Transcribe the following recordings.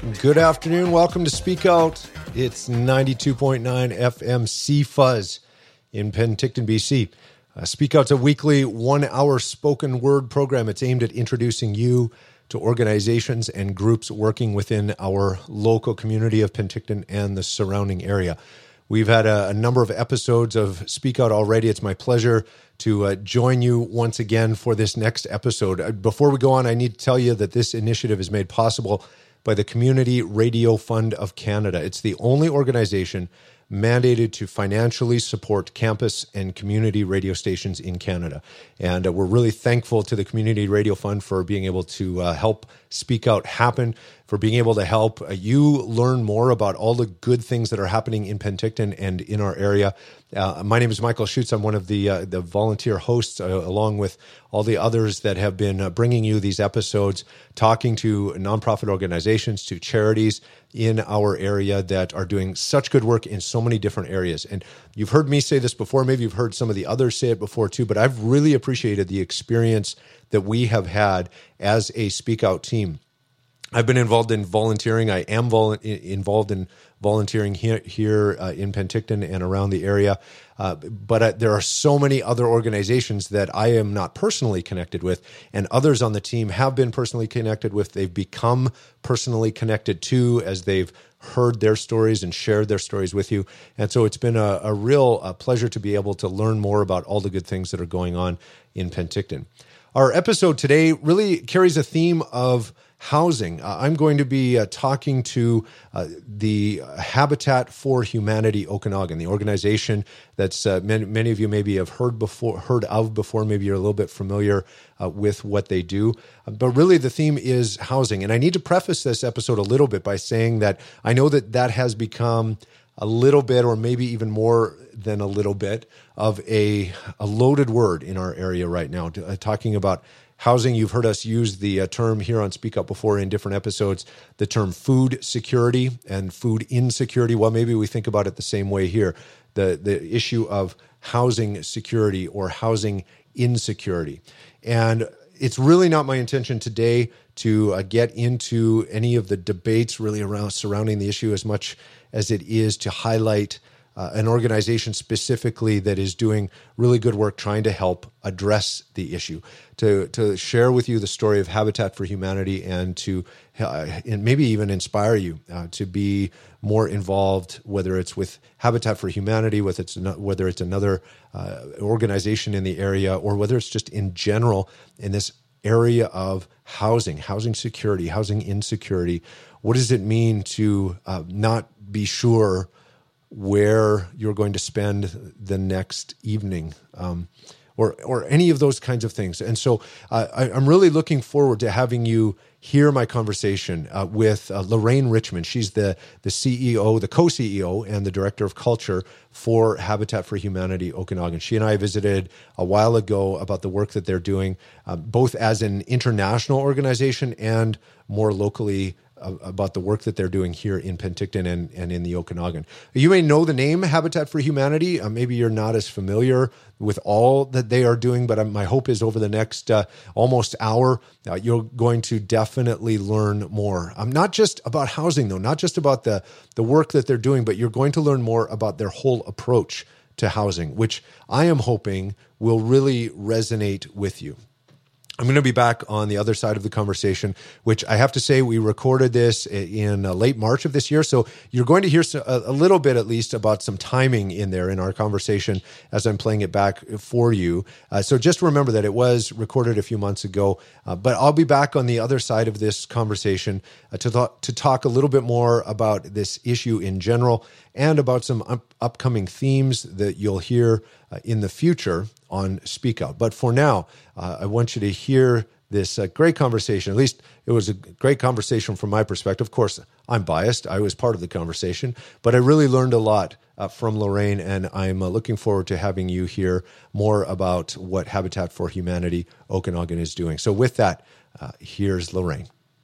Good afternoon. Welcome to Speak Out. It's 92.9 FM CFuzz in Penticton, BC. Speak Out's a weekly 1-hour spoken word program. It's aimed at introducing you to organizations and groups working within our local community of Penticton and the surrounding area. We've had a number of episodes of Speak Out already. It's my pleasure to join you once again for this next episode. Before we go on, I need to tell you that this initiative is made possible by the Community Radio Fund of Canada. It's the only organization mandated to financially support campus and community radio stations in Canada. And we're really thankful to the Community Radio Fund for being able to help Speak Out happen, for being able to help you learn more about all the good things that are happening in Penticton and in our area. My name is Michael Schutz. I'm one of the volunteer hosts, along with all the others that have been bringing you these episodes, talking to nonprofit organizations, to charities in our area that are doing such good work in so many different areas. And you've heard me say this before, maybe you've heard some of the others say it before too, but I've really appreciated the experience that we have had as a Speak Out team. I've been involved in volunteering. I am involved in volunteering here in Penticton and around the area. But there are so many other organizations that I am not personally connected with, and others on the team have been personally connected with. They've become personally connected to as they've heard their stories and shared their stories with you. And so it's been a real pleasure to be able to learn more about all the good things that are going on in Penticton. Our episode today really carries a theme of housing. I'm going to be talking to the Habitat for Humanity Okanagan, the organization that's many of you maybe have heard of before. Maybe you're a little bit familiar with what they do. But really the theme is housing. And I need to preface this episode a little bit by saying that I know that has become a little bit, or maybe even more than a little bit, of a loaded word in our area right now. Talking about housing, you've heard us use the term here on Speak Up before in different episodes, the term food security and food insecurity. Well, maybe we think about it the same way here. The issue of housing security or housing insecurity. And it's really not my intention today to get into any of the debates really around surrounding the issue as much as it is to highlight an organization specifically that is doing really good work trying to help address the issue, to share with you the story of Habitat for Humanity and to and maybe even inspire you to be more involved, whether it's with Habitat for Humanity, whether it's another organization in the area, or whether it's just in general in this area of housing security, housing insecurity. What does it mean to not be sure where you're going to spend the next evening, or any of those kinds of things? And so I'm really looking forward to having you hear my conversation with Lorraine Richmond. She's the CEO, the co-CEO, and the Director of Culture for Habitat for Humanity Okanagan. She and I visited a while ago about the work that they're doing, both as an international organization and more locally about the work that they're doing here in Penticton and in the Okanagan. You may know the name Habitat for Humanity. Maybe you're not as familiar with all that they are doing, but my hope is over the next almost hour, you're going to definitely learn more. Not just about housing, though, not just about the work that they're doing, but you're going to learn more about their whole approach to housing, which I am hoping will really resonate with you. I'm going to be back on the other side of the conversation, which I have to say we recorded this in late March of this year. So you're going to hear a little bit, at least, about some timing in there in our conversation as I'm playing it back for you. So just remember that it was recorded a few months ago, but I'll be back on the other side of this conversation to talk a little bit more about this issue in general and about some upcoming themes that you'll hear in the future on Speak Out. But for now, I want you to hear this great conversation. At least it was a great conversation from my perspective. Of course, I'm biased. I was part of the conversation, but I really learned a lot from Lorraine, and I'm looking forward to having you hear more about what Habitat for Humanity Okanagan is doing. So with that, here's Lorraine.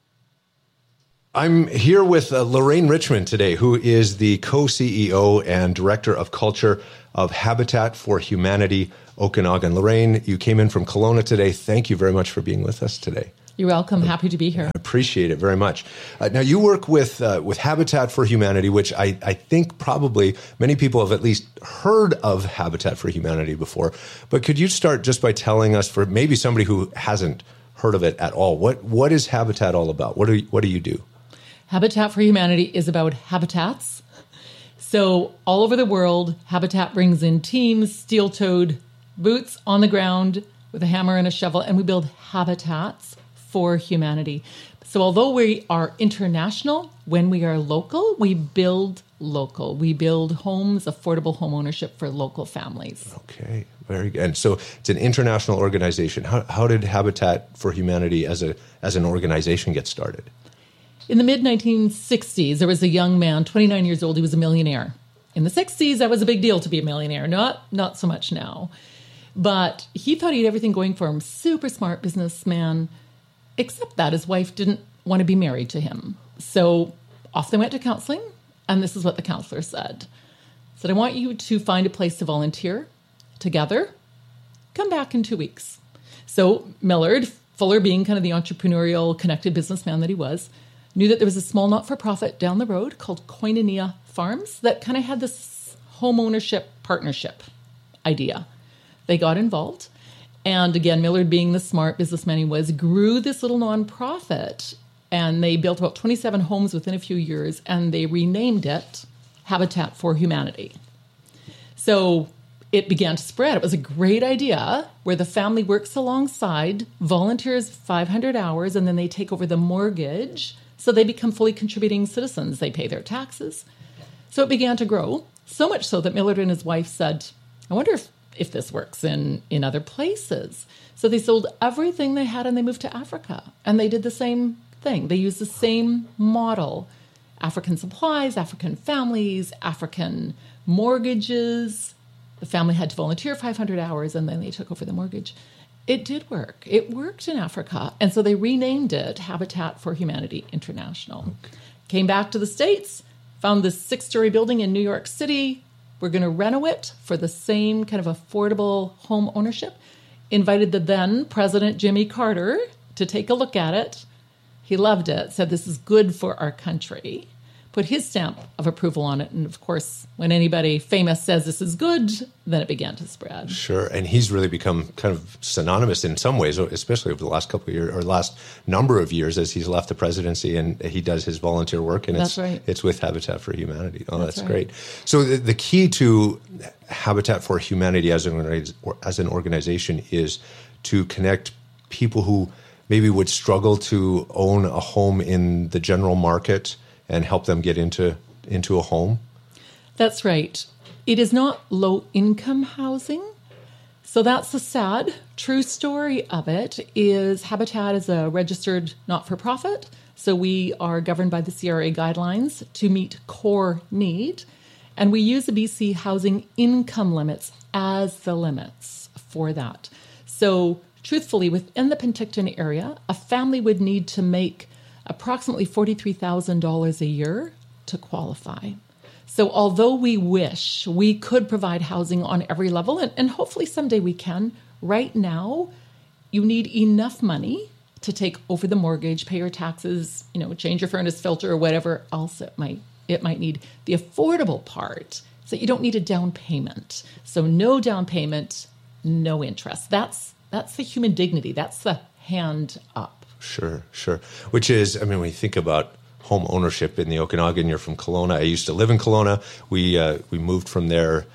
I'm here with Lorraine Richmond today, who is the co-CEO and Director of Culture of Habitat for Humanity Okanagan. Lorraine, you came in from Kelowna today. Thank you very much for being with us today. You're welcome. Happy to be here. I appreciate it very much. Now, you work with Habitat for Humanity, which I think probably many people have at least heard of Habitat for Humanity before. But could you start just by telling us, for maybe somebody who hasn't heard of it at all, what is Habitat all about? What do you do? Habitat for Humanity is about habitats. So all over the world, Habitat brings in teams, steel-toed boots on the ground with a hammer and a shovel, and we build habitats for humanity. So although we are international, when we are local, we build local. We build homes, affordable home ownership for local families. Okay, very good. And so it's an international organization. How did Habitat for Humanity as an organization get started? In the mid-1960s, there was a young man, 29 years old. He was a millionaire. In the 60s, that was a big deal to be a millionaire. Not so much now. But he thought he had everything going for him. Super smart businessman, except that his wife didn't want to be married to him. So off they went to counseling, and this is what the counselor said. Said, I want you to find a place to volunteer together. Come back in 2 weeks. So Millard, Fuller being kind of the entrepreneurial, connected businessman that he was, knew that there was a small not-for-profit down the road called Koinonia Farms that kind of had this home ownership partnership idea. They got involved. And again, Millard, being the smart businessman he was, grew this little nonprofit. And they built about 27 homes within a few years. And they renamed it Habitat for Humanity. So it began to spread. It was a great idea where the family works alongside, volunteers 500 hours, and then they take over the mortgage. So they become fully contributing citizens. They pay their taxes. So it began to grow, so much so that Millard and his wife said, I wonder if this works in other places. So they sold everything they had and they moved to Africa. And they did the same thing. They used the same model. African supplies, African families, African mortgages. The family had to volunteer 500 hours and then they took over the mortgage. It did work. It worked in Africa. And so they renamed it Habitat for Humanity International. Okay. Came back to the States, found this 6-story building in New York City. We're going to reno it for the same kind of affordable home ownership. Invited the then President Jimmy Carter to take a look at it. He loved it, said this is good for our country. Put his stamp of approval on it. And of course, when anybody famous says this is good, then it began to spread. Sure. And he's really become kind of synonymous in some ways, especially over the last couple of years or last number of years as he's left the presidency and he does his volunteer work. And it's with Habitat for Humanity. Oh, that's right. Great. So the key to Habitat for Humanity as an organization is to connect people who maybe would struggle to own a home in the general market and help them get into a home? That's right. It is not low-income housing. So that's the sad, true story of it is Habitat is a registered not-for-profit. So we are governed by the CRA guidelines to meet core need. And we use the BC housing income limits as the limits for that. So truthfully, within the Penticton area, a family would need to make approximately $43,000 a year to qualify. So although we wish we could provide housing on every level, and hopefully someday we can, right now, you need enough money to take over the mortgage, pay your taxes, change your furnace filter or whatever else it might need. The affordable part is that you don't need a down payment. So no down payment, no interest. That's the human dignity. That's the hand up. Sure. Which is, when you think about home ownership in the Okanagan, you're from Kelowna. I used to live in Kelowna. We moved from there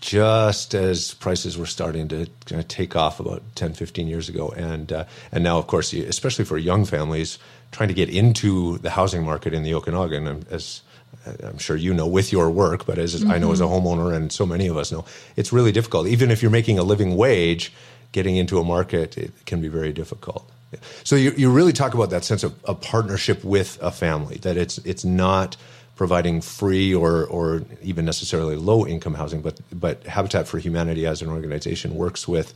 just as prices were starting to kind of take off about 10, 15 years ago. And now, of course, especially for young families, trying to get into the housing market in the Okanagan, as I'm sure you know with your work, but as I know as a homeowner and so many of us know, it's really difficult. Even if you're making a living wage, getting into a market, it can be very difficult. So you really talk about that sense of a partnership with a family, that it's not providing free or even necessarily low income housing, but Habitat for Humanity as an organization works with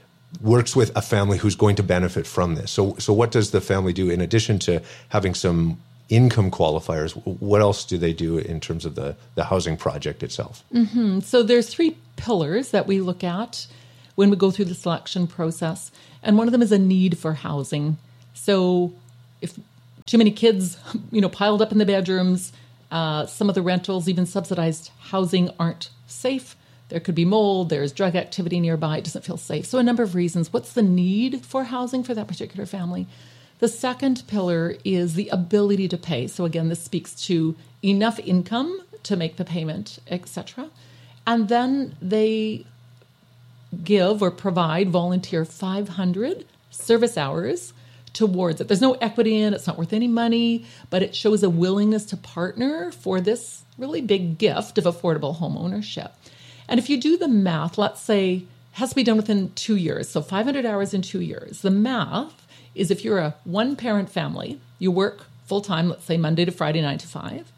a family who's going to benefit from this. So what does the family do in addition to having some income qualifiers? What else do they do in terms of the housing project itself? Mm-hmm. So there's 3 pillars that we look at when we go through the selection process. And one of them is a need for housing. So if too many kids, piled up in the bedrooms, some of the rentals, even subsidized housing, aren't safe. There could be mold, there's drug activity nearby, it doesn't feel safe. So a number of reasons. What's the need for housing for that particular family? The second pillar is the ability to pay. So again, this speaks to enough income to make the payment, etc. And then they give or provide volunteer 500 service hours towards it. There's no equity in it, it's not worth any money, but it shows a willingness to partner for this really big gift of affordable home ownership. And if you do the math, let's say it has to be done within 2 years, so 500 hours in 2 years. The math is if you're a one-parent family, you work full-time, let's say Monday to Friday, 9 to 5.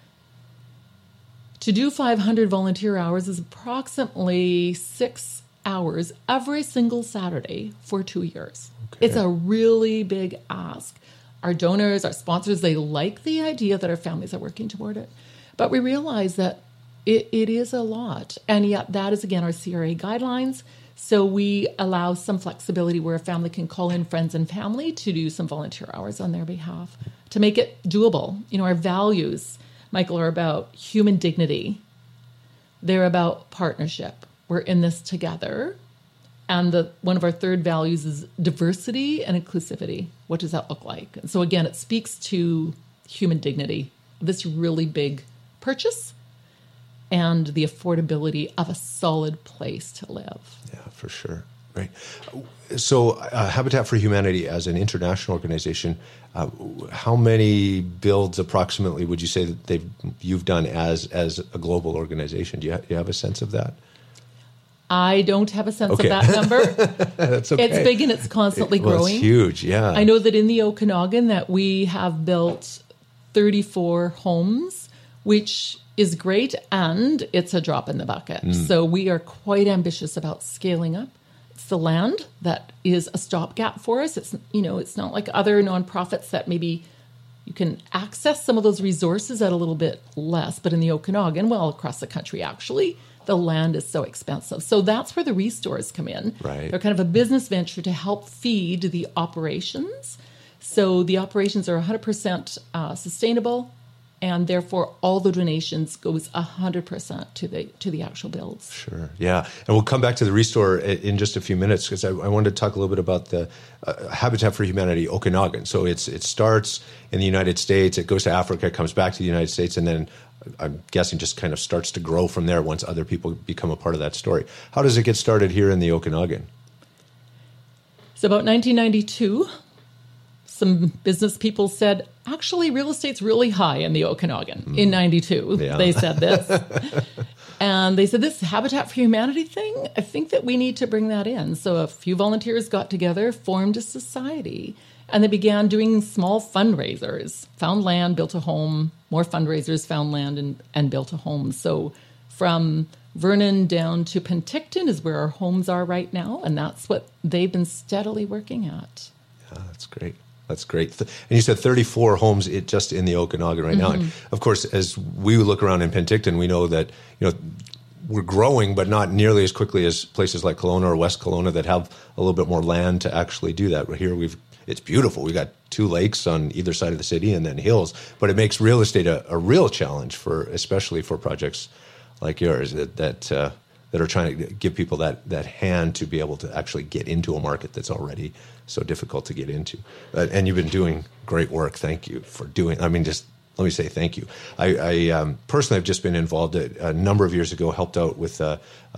To do 500 volunteer hours is approximately 6 hours every single Saturday for 2 years. Okay. It's a really big ask. Our donors, our sponsors, they like the idea that our families are working toward it. But we realize that it is a lot. And yet that is, again, our CRA guidelines. So we allow some flexibility where a family can call in friends and family to do some volunteer hours on their behalf to make it doable. Our values, Michael, are about human dignity. They're about partnership. We're in this together. And one of our third values is diversity and inclusivity. What does that look like? And so again, it speaks to human dignity, this really big purchase, and the affordability of a solid place to live. Yeah, for sure. Right. So Habitat for Humanity as an international organization, how many builds approximately would you say that you've done as a global organization? Do you have a sense of that? I don't have a sense of that number. That's okay. It's big and it's constantly growing. It's huge, yeah. I know that in the Okanagan that we have built 34 homes, which is great, and it's a drop in the bucket. So we are quite ambitious about scaling up. It's the land that is a stopgap for us. It's not like other nonprofits that maybe you can access some of those resources at a little bit less. But in the Okanagan, well, across the country actually, the land is so expensive. So that's where the restores come in. Right. They're kind of a business venture to help feed the operations. So the operations are 100% sustainable, and therefore all the donations goes 100% to the actual builds. Sure, yeah. And we'll come back to the restore in just a few minutes because I wanted to talk a little bit about the Habitat for Humanity Okanagan. So it starts in the United States, it goes to Africa, it comes back to the United States, and then I'm guessing just kind of starts to grow from there once other people become a part of that story. How does it get started here in the Okanagan? So about 1992, some business people said, actually, real estate's really high in the Okanagan. In 92, They said this. And they said, this Habitat for Humanity thing, I think that we need to bring that in. So a few volunteers got together, formed a society, and they began doing small fundraisers, found land, built a home, more fundraisers, found land, and built a home. So from Vernon down to Penticton is where our homes are right now, and that's what they've been steadily working at. Yeah, that's great. That's great. And you said 34 homes just in the Okanagan right now. And of course, as we look around in Penticton, we know that we're growing, but not nearly as quickly as places like Kelowna or West Kelowna that have a little bit more land to actually do that. Here it's beautiful. We've got 2 lakes on either side of the city and then hills, but it makes real estate a real challenge especially for projects like yours that are trying to give people that hand to be able to actually get into a market that's already so difficult to get into. And you've been doing great work. Thank you for doing. Just let me say thank you. I personally have just been involved a number of years ago, helped out with a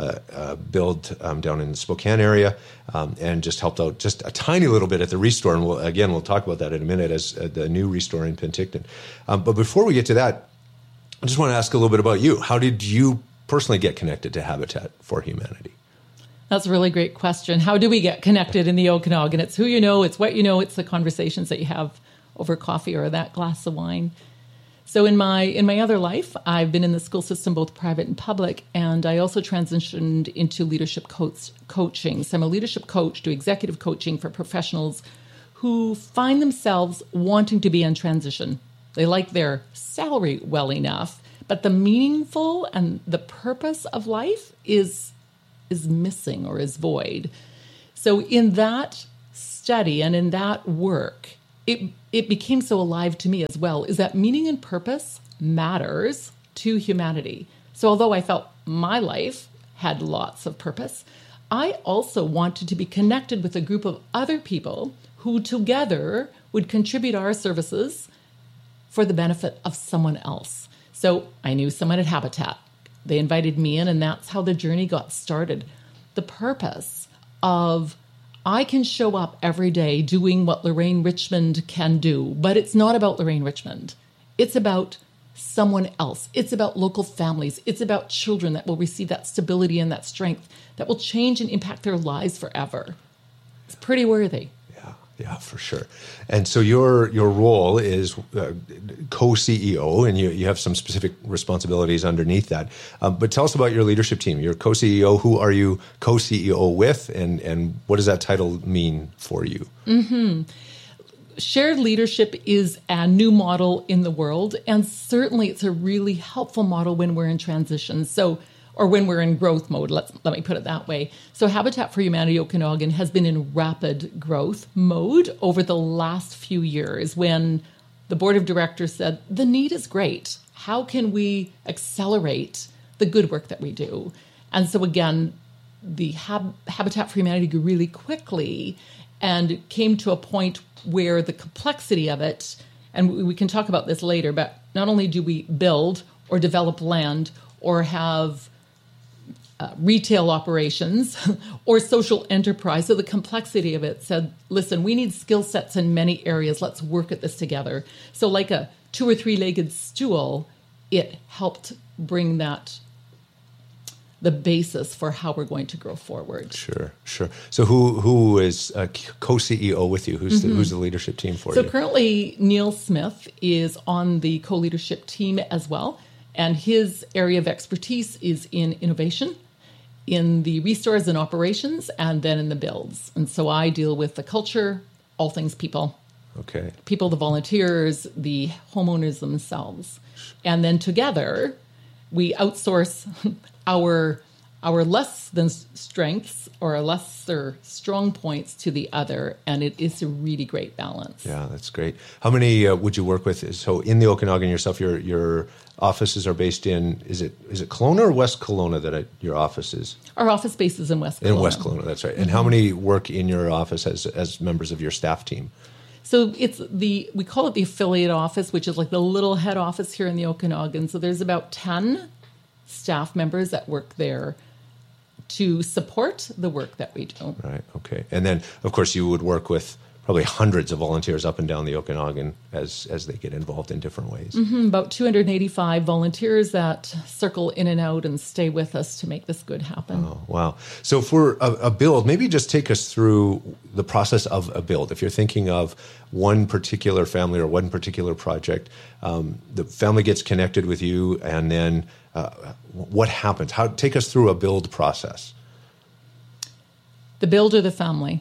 build down in the Spokane area, and just helped out just a tiny little bit at the restore. And we'll talk about that in a minute as the new restore in Penticton. But before we get to that, I just want to ask a little bit about you. How did you personally get connected to Habitat for Humanity? That's a really great question. How do we get connected in the Okanagan? It's who you know, it's what you know, it's the conversations that you have over coffee or that glass of wine. So in my other life, I've been in the school system, both private and public, and I also transitioned into leadership coaching. So I'm a leadership coach, do executive coaching for professionals who find themselves wanting to be in transition. They like their salary well enough, but the meaningful and the purpose of life is missing or is void. So in that study and in that work, it became so alive to me as well, is that meaning and purpose matters to humanity. So although I felt my life had lots of purpose, I also wanted to be connected with a group of other people who together would contribute our services for the benefit of someone else. So I knew someone at Habitat. They invited me in, and that's how the journey got started. The purpose of I can show up every day doing what Lorraine Richmond can do, but it's not about Lorraine Richmond. It's about someone else. It's about local families. It's about children that will receive that stability and that strength that will change and impact their lives forever. It's pretty worthy. Yeah, for sure. And so your role is co-CEO, and you have some specific responsibilities underneath that. But tell us about your leadership team. Your co-CEO, who are you co-CEO with, and what does that title mean for you? Mm-hmm. Shared leadership is a new model in the world, and certainly it's a really helpful model when we're in transition. Or when we're in growth mode, let me put it that way. So Habitat for Humanity Okanagan has been in rapid growth mode over the last few years when the board of directors said, the need is great. How can we accelerate the good work that we do? And so again, the Habitat for Humanity grew really quickly and came to a point where the complexity of it, and we can talk about this later, but not only do we build or develop land or have retail operations or social enterprise. So the complexity of it said, listen, we need skill sets in many areas. Let's work at this together. So like a 2 or 3-legged stool, it helped bring that the basis for how we're going to grow forward. Sure. So who is a co-CEO with you? Who's the leadership team for you? So currently Neil Smith is on the co-leadership team as well. And his area of expertise is in innovation, in the restores and operations, and then in the builds. And so I deal with the culture, all things people. Okay. People, the volunteers, the homeowners themselves. And then together, we outsource our less than strengths or lesser strong points to the other, and it is a really great balance. Yeah, that's great. How many would you work with? So in the Okanagan yourself, your offices are based in, is it Kelowna or West Kelowna that your office is? Our office space is in West Kelowna. In West Kelowna, that's right. And how many work in your office as members of your staff team? So we call it the affiliate office, which is like the little head office here in the Okanagan. So there's about 10 staff members that work there to support the work that we do. Right, okay. And then, of course, you would work with probably hundreds of volunteers up and down the Okanagan as they get involved in different ways. Mm-hmm, about 285 volunteers that circle in and out and stay with us to make this good happen. Oh, wow. So for a build, maybe just take us through the process of a build. If you're thinking of one particular family or one particular project, the family gets connected with you, and then what happens? Take us through a build process. The build or the family?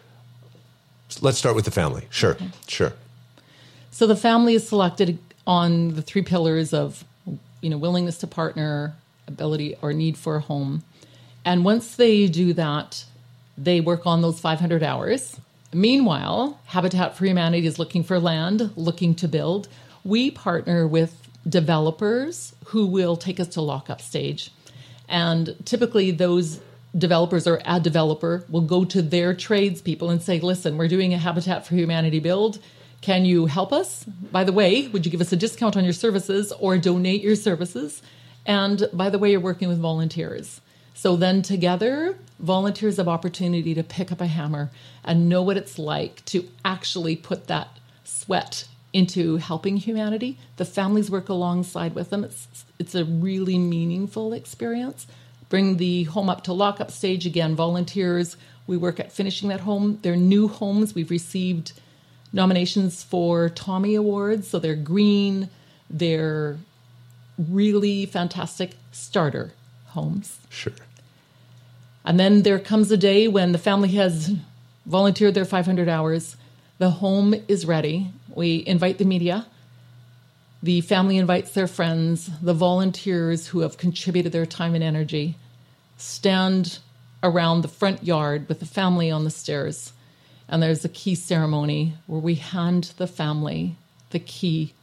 Let's start with the family. Sure, okay. Sure. So the family is selected on the 3 pillars of, willingness to partner, ability or need for a home. And once they do that, they work on those 500 hours. Meanwhile, Habitat for Humanity is looking for land, looking to build. We partner with developers who will take us to lockup stage. And typically those developers or a developer will go to their tradespeople and say, listen, we're doing a Habitat for Humanity build. Can you help us? By the way, would you give us a discount on your services or donate your services? And by the way, you're working with volunteers. So then together, volunteers have opportunity to pick up a hammer and know what it's like to actually put that sweat into helping humanity. The families work alongside with them. It's a really meaningful experience. Bring the home up to lockup stage. Again, volunteers, we work at finishing that home. They're new homes. We've received nominations for Tommy Awards. So they're green. They're really fantastic starter homes. Sure. And then there comes a day when the family has volunteered their 500 hours. The home is ready. We invite the media. The family invites their friends. The volunteers who have contributed their time and energy stand around the front yard with the family on the stairs. And there's a key ceremony where we hand the family the key